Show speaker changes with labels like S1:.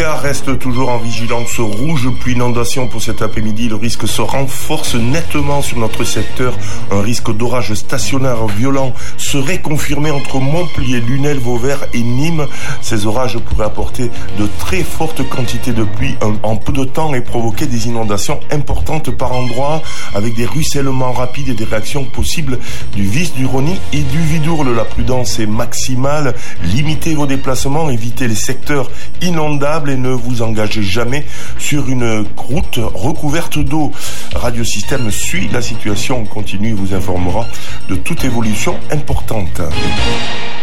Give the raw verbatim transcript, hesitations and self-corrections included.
S1: Gare reste toujours en vigilance rouge, puis inondation pour cet après-midi. Le risque se renforce nettement sur notre secteur. Un risque d'orage stationnaire violent serait confirmé entre Montpellier, Lunel, Vauvert et Nîmes. Ces orages pourraient apporter de très fortes quantités de pluie en peu de temps et provoquer des inondations importantes par endroits, avec des ruissellements rapides et des réactions possibles du Vis, du Rhône et du Vidourle. La prudence est maximale. Limitez vos déplacements, évitez les secteurs inondables et ne vous engagez jamais sur une route recouverte d'eau. Radiosystème suit la situation, continue et vous informera de toute évolution importante.